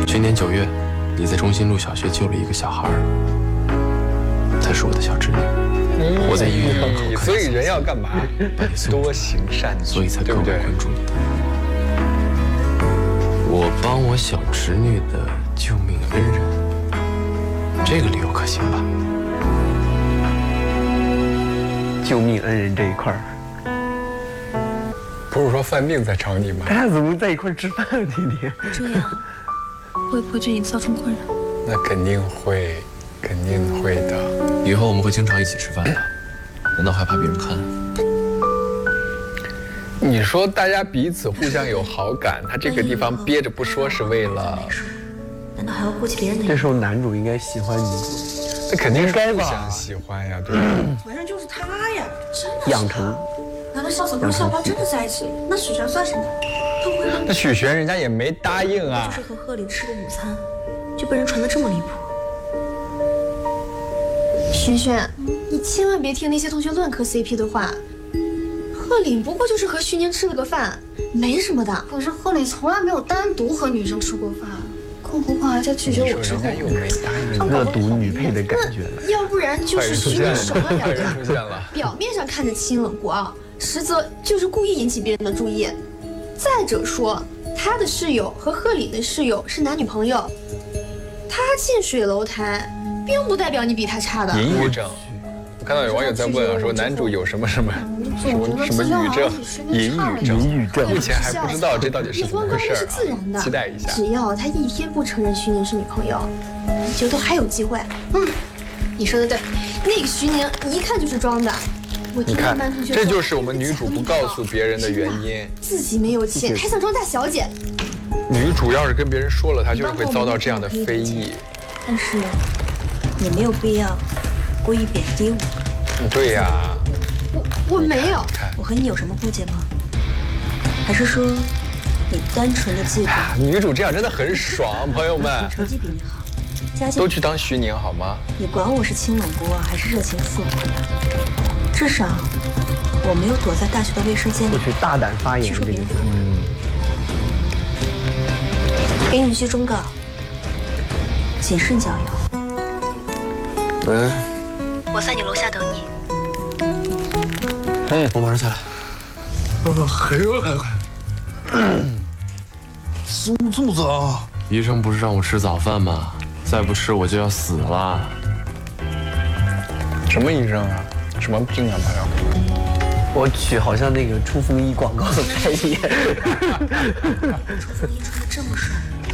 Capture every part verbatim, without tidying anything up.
去年九月，你在中心路小学救了一个小孩，她是我的小侄女。我在医院门口看， 所以人要干嘛？多行善举， 所以才更为关注你。我帮我小侄女的救命恩人，这个理由可行吧？ 救命恩人这一块儿， 不是说犯病才找你吗？ 大家怎么在一块吃饭啊？天天这样会不会对你造成困扰？ 那肯定会，肯定会的。 以后我们会经常一起吃饭的，难道害怕别人看？ 你说大家彼此互相有好感，他这个地方憋着不说是为了？ 难道还要顾及别人的？ 这时候男主应该喜欢女主， 那肯定是该吧互相喜欢呀，对吧？ 反正就是他呀， 真的养成。 难道校草跟校花真的在一起了？那许璇算什么？他会吗？ 那许璇人家也没答应啊。 就是和贺林吃个午餐，就被人传得这么离谱。 许璇，你千万别听那些同学乱磕 C P 的话。贺林不过就是和徐宁吃了个饭，没什么的。可是贺林从来没有单独和女生吃过饭，更何况还在拒绝我之后， 人家又没答应。 恶毒女配的感觉。 要不然就是徐宁手腕两人出现了， 表面上看着清冷过傲，实则就是故意引起别人的注意。再者说，他的室友和贺林的室友是男女朋友，他近水楼台，并不代表你比他差的。 隐语症，我看到有网友在问啊，说男主有什么什么什么什么语症，隐语症， 隐语症， 目前还不知道这到底是怎么回事啊，期待一下。 只要他一天不承认徐宁是女朋友，就都还有机会。嗯，你说的对，那个徐宁一看就是装的。 你看，这就是我们女主不告诉别人的原因。 自己没有钱，还想装大小姐。 女主要是跟别人说了，她就是会遭到这样的非议。 但是也没有必要故意贬低我。 对呀， 我我没有。 我和你有什么不解吗？还是说你单纯的嫉妒？ 女主这样真的很爽，朋友们。 成绩比你好，家境都去当徐宁好吗？ 你管我是清冷孤傲还是热情似火？至少我没有躲在大学的卫生间里去大胆发言。 这个嗯，给你一句忠告：谨慎交友。 喂， 我在你楼下等你。 嗯，我马上下来。 还有还快，怎么这么早？ 医生不是让我吃早饭吗？再不吃我就要死了。 什么医生啊？什么病啊，朋友？ 我去，好像那个冲锋衣广告的拍摄。 冲锋衣穿的这么帅，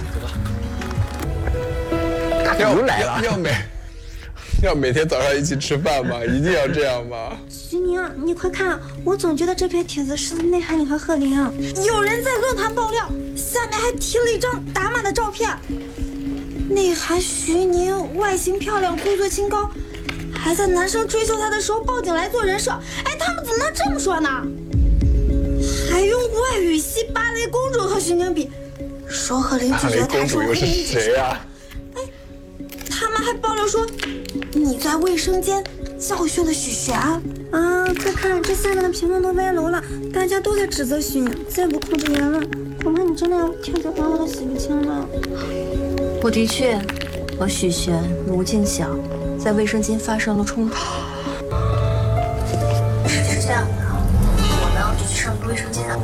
他又来了。 要每要每天早上一起吃饭吗？一定要这样吗？ 徐宁，你快看，我总觉得这篇帖子是内涵你和贺林。有人在论坛爆料，下面还贴了一张打码的照片，内涵徐宁外形漂亮，工作清高。还在男生追求她的时候报警来做人设，哎，他们怎么能这么说呢？还用外语系芭蕾公主和徐宁比，说贺林拒绝她，说贺林是谁呀？ 哎，他们还爆料说你在卫生间教训了许璇啊！快看，这下面的评论都歪楼了，大家都在指责徐宁，再不控制言论，恐怕你真的要跳脚把我的洗不清了。 我的确和许璇、卢静晓在卫生间发生了冲突。事情是这样的，我呢就去上个卫生间，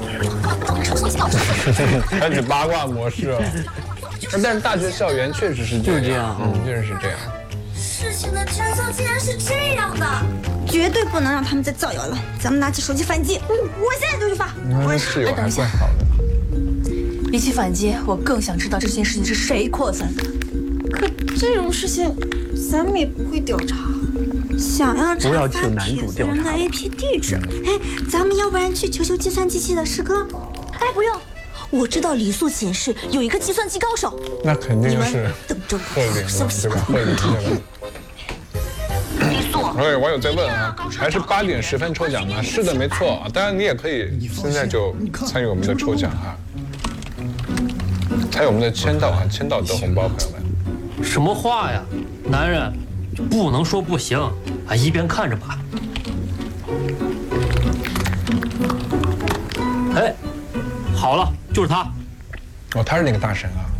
开始八卦模式了。但是大学校园确实是就是这样， 嗯，确实是这样。 事情的真相竟然是这样的，绝对不能让他们再造谣了。咱们拿起手机反击，嗯，我现在就去发。 我室友还算好的。 比起反击，我更想知道这件事情是谁扩散的。 可这种事情，咱们也不会调查。想要查发帖子人的 A P 地址，哎，咱们要不然去求求计算机系的师哥。 哎，不用，我知道李素寝室有一个计算机高手。 那肯定是等着贺林对吧？贺林对吧？ 李素。 哎，网友在问啊，还是八点十分抽奖吗？是的，没错。当然你也可以现在就参与我们的抽奖啊，参与我们的签到啊，签到得红包，朋友们。 什么话呀，男人就不能说不行啊，一边看着吧。哎，好了，就是他。 哦，他是那个大神啊。